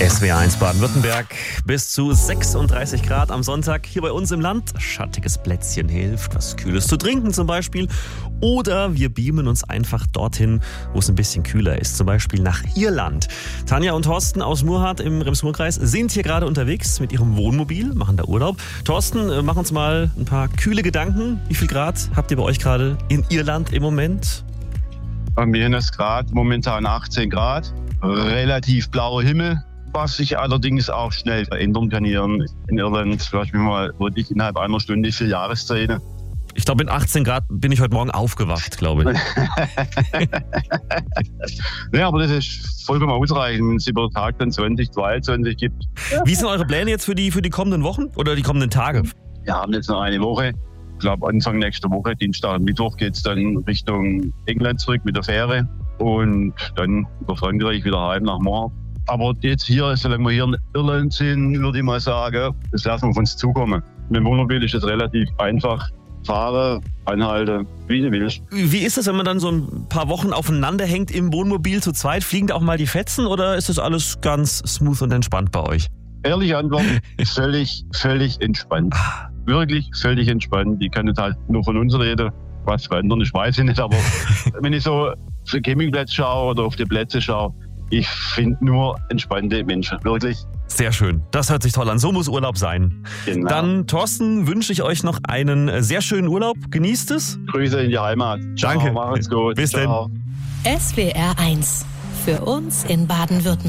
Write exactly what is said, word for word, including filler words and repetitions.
S W R eins Baden-Württemberg, bis zu sechsunddreißig Grad am Sonntag. Hier bei uns im Land, schattiges Plätzchen hilft, was Kühles zu trinken zum Beispiel. Oder wir beamen uns einfach dorthin, wo es ein bisschen kühler ist, zum Beispiel nach Irland. Tanja und Thorsten aus Murrhardt im Rems-Murr-Kreis sind hier gerade unterwegs mit ihrem Wohnmobil, machen da Urlaub. Thorsten, mach uns mal ein paar kühle Gedanken. Wie viel Grad habt ihr bei euch gerade in Irland im Moment? Bei mir ist gerade momentan achtzehn Grad, relativ blauer Himmel. Was sich allerdings auch schnell verändern kann hier in Irland. Vielleicht mal wirklich innerhalb einer Stunde vier Jahreszeiten. Ich glaube, in achtzehn Grad bin ich heute Morgen aufgewacht, glaube ich. Ja, aber das ist vollkommen ausreichend, wenn es über den Tag dann zwanzig, zweiundzwanzig gibt. Wie sind eure Pläne jetzt für die, für die kommenden Wochen oder die kommenden Tage? Wir haben jetzt noch eine Woche. Ich glaube, Anfang nächster Woche, Dienstag und Mittwoch, geht es dann Richtung England zurück mit der Fähre. Und dann über Frankreich wieder heim nach Murrhardt. Aber jetzt hier, solange wir hier in Irland sind, würde ich mal sagen, das lassen wir auf uns zukommen. Mit dem Wohnmobil ist es relativ einfach. Fahre, anhalte, wie du willst. Wie ist das, wenn man dann so ein paar Wochen aufeinander hängt im Wohnmobil zu zweit? Fliegen da auch mal die Fetzen oder ist das alles ganz smooth und entspannt bei euch? Ehrliche Antwort, völlig, völlig entspannt. Wirklich völlig entspannt. Ich kann jetzt halt nur von uns reden. Was verändern, ich weiß ich nicht, aber wenn ich so auf den Campingplatz schaue oder auf die Plätze schaue, ich finde nur entspannte Menschen, wirklich. Sehr schön, das hört sich toll an, so muss Urlaub sein. Genau. Dann, Thorsten, wünsche ich euch noch einen sehr schönen Urlaub, genießt es. Grüße in die Heimat. Ciao, danke, macht's gut. bis Ciao. dann. S W R eins, für uns in Baden-Württemberg.